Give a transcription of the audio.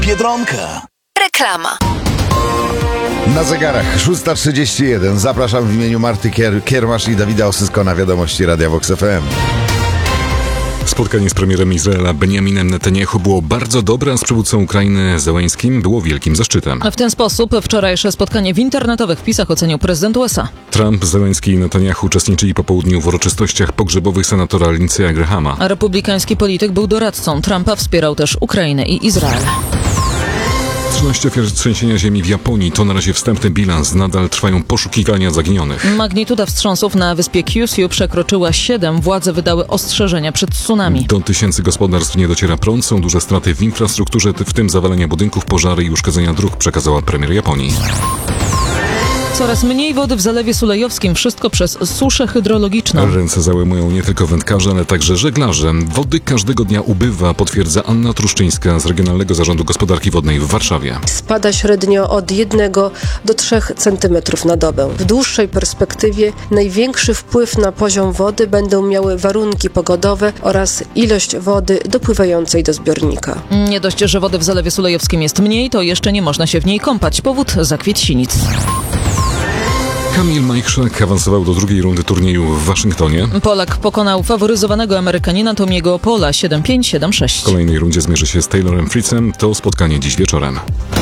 Biedronka. Reklama. Na zegarach 6:31. Zapraszam w imieniu Marty Kiermasz i Dawida Osysko na wiadomości Radia Vox FM. Spotkanie z premierem Izraela Benjaminem Netanjahu było bardzo dobre, a z przywódcą Ukrainy Zełenńskim było wielkim zaszczytem. W ten sposób wczorajsze spotkanie w internetowych wpisach ocenił prezydent USA. Trump, Zełenński i Netanjahu uczestniczyli po południu w uroczystościach pogrzebowych senatora Lindsey'a Grahama. Republikański polityk był doradcą Trumpa, wspierał też Ukrainę i Izrael. 13 ofiar trzęsienia ziemi w Japonii to na razie wstępny bilans. Nadal trwają poszukiwania zaginionych. Magnituda wstrząsów na wyspie Kyushu przekroczyła 7. Władze wydały ostrzeżenia przed tsunami. Do tysięcy gospodarstw nie dociera prąd, są duże straty w infrastrukturze, w tym zawalenia budynków, pożary i uszkodzenia dróg, przekazała premier Japonii. Coraz mniej wody w Zalewie Sulejowskim, wszystko przez suszę hydrologiczną. Ręce załamują nie tylko wędkarze, ale także żeglarze. Wody każdego dnia ubywa, potwierdza Anna Truszczyńska z Regionalnego Zarządu Gospodarki Wodnej w Warszawie. Spada średnio od 1 do 3 cm na dobę. W dłuższej perspektywie największy wpływ na poziom wody będą miały warunki pogodowe oraz ilość wody dopływającej do zbiornika. Nie dość, że wody w Zalewie Sulejowskim jest mniej, to jeszcze nie można się w niej kąpać. Powód: zakwiet sinic. Kamil Majchrzak awansował do drugiej rundy turnieju w Waszyngtonie. Polak pokonał faworyzowanego Amerykanina Tomiego Paula 7-5, 7-6. W kolejnej rundzie zmierzy się z Taylorem Fritzem. To spotkanie dziś wieczorem.